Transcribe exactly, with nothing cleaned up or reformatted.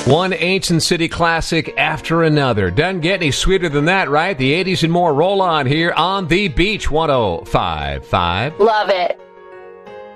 One ancient city classic after another. Doesn't get any sweeter than that, right? The eighties and more roll on here on The Beach one oh five point five. Love it.